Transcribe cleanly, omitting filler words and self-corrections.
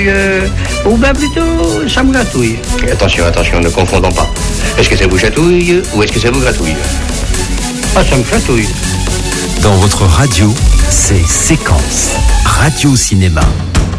Ou bien plutôt, ça me gratouille. Attention, ne confondons pas. Est-ce que ça vous chatouille ou est-ce que ça vous gratouille? Ah, ça me gratouille. Dans votre radio, c'est Séquence Radio Cinéma.